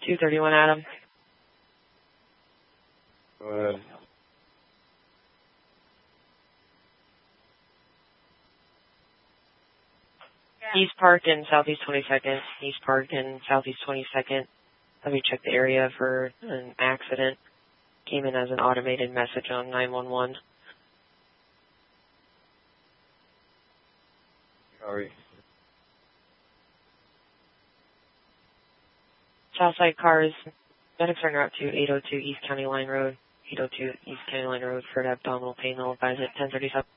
231 Adam. Go ahead. East Park and Southeast 22nd. East Park and Southeast 22nd. Let me check the area for an accident. Came in as an automated message on 911. Sorry. Southside cars. Medics are en route to 802 East County Line Road. 802 East County Line Road for an abdominal pain. They'll advise at 1037.